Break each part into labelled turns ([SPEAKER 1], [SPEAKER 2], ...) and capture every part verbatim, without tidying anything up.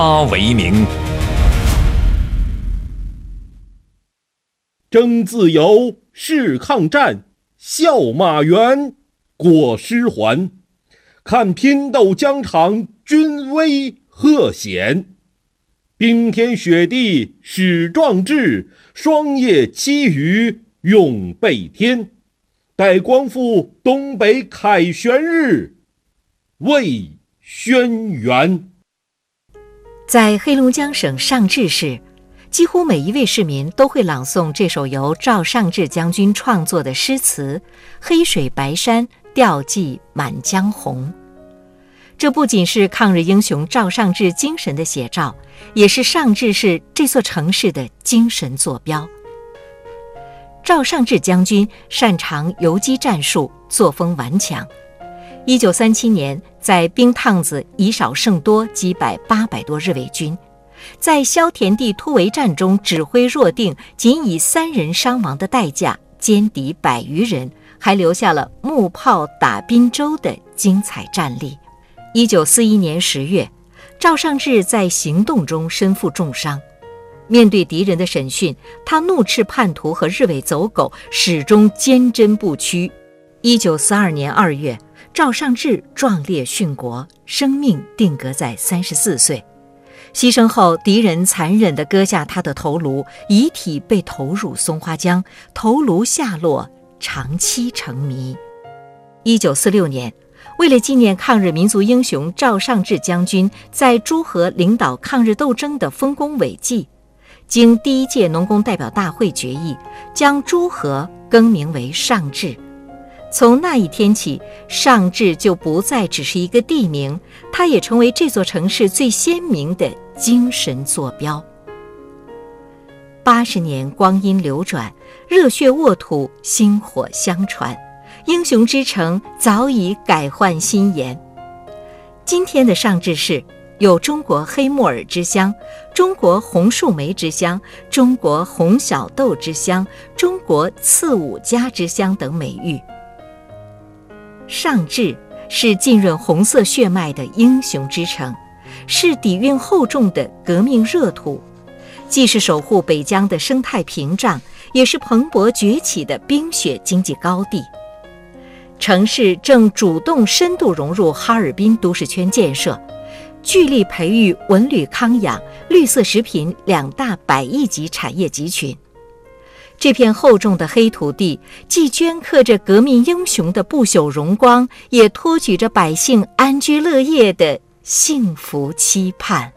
[SPEAKER 1] 他为名。
[SPEAKER 2] 争自由，是抗战，笑马援，过师还。看拼斗疆场，军威赫显。冰天雪地始壮志，霜叶栖雨永被天。待光复东北凯旋日，为轩辕。
[SPEAKER 3] 在黑龙江省尚志市，几乎每一位市民都会朗诵这首由赵尚志将军创作的诗词《黑水白山，调寄满江红》。这不仅是抗日英雄赵尚志精神的写照，也是尚志市这座城市的精神坐标。赵尚志将军擅长游击战术，作风顽强。一九三七年，在冰趟子以少胜多，击败八百多日伪军。在萧田地突围战中指挥若定，仅以三人伤亡的代价歼敌百余人，还留下了木炮打滨州的精彩战例。一九四一年十月，赵尚志在行动中身负重伤，面对敌人的审讯，他怒斥叛徒和日伪走狗，始终坚贞不屈。一九四二年二月，赵尚志壮烈殉国，生命定格在三十四岁。牺牲后，敌人残忍地割下他的头颅，遗体被投入松花江，头颅下落，长期成谜。一九四六年，为了纪念抗日民族英雄赵尚志将军在诸河领导抗日斗争的丰功伟绩，经第一届农工代表大会决议，将诸河更名为尚志。从那一天起，尚志就不再只是一个地名，它也成为这座城市最鲜明的精神坐标。八十年光阴流转，热血沃土，薪火相传，英雄之城早已改换新颜。今天的尚志市有中国黑木耳之乡、中国红树莓之乡、中国红小豆之乡、中国刺五家之乡等美誉。尚志是浸润红色血脉的英雄之城，是底蕴厚重的革命热土，既是守护北疆的生态屏障，也是蓬勃崛起的冰雪经济高地。城市正主动深度融入哈尔滨都市圈建设，聚力培育文旅康养、绿色食品两大百亿级产业集群。这片厚重的黑土地，既镌刻着革命英雄的不朽荣光，也托举着百姓安居乐业的幸福期盼。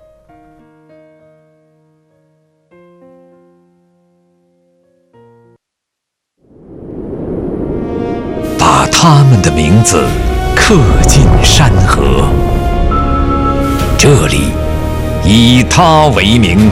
[SPEAKER 1] 把他们的名字刻进山河，这里以他为名。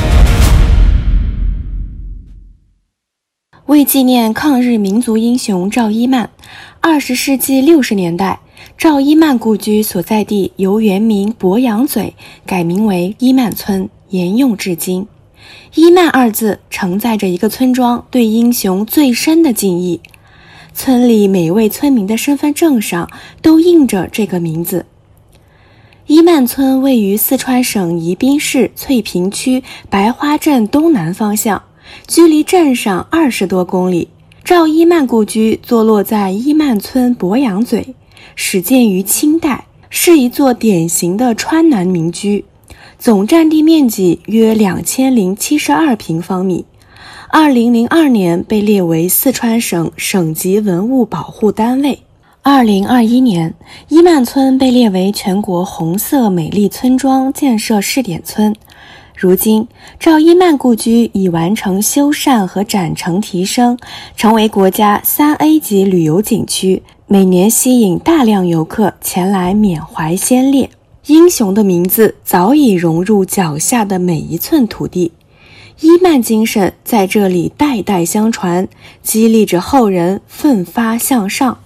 [SPEAKER 4] 为纪念抗日民族英雄赵一曼，二十世纪六十年代，赵一曼故居所在地由原名博洋嘴改名为一曼村，沿用至今。一曼二字承载着一个村庄对英雄最深的敬意，村里每位村民的身份证上都印着这个名字。一曼村位于四川省宜宾市翠屏区白花镇东南方向，距离镇上二十多公里。赵一曼故居坐落在一曼村博洋嘴，始建于清代，是一座典型的川南民居，总占地面积约两千零七十二平方米。二零零二年被列为四川省省级文物保护单位。二零二一年，一曼村被列为全国红色美丽村庄建设试点村。如今，赵一曼故居已完成修缮和展成提升，成为国家 三 A 级旅游景区，每年吸引大量游客前来缅怀先烈。英雄的名字早已融入脚下的每一寸土地，一曼精神在这里代代相传，激励着后人奋发向上。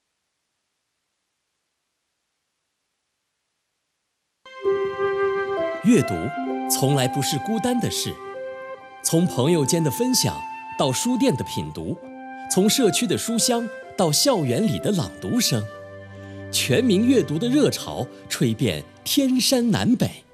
[SPEAKER 5] 阅读从来不是孤单的事，从朋友间的分享到书店的品读，从社区的书香到校园里的朗读声，全民阅读的热潮吹遍天山南北。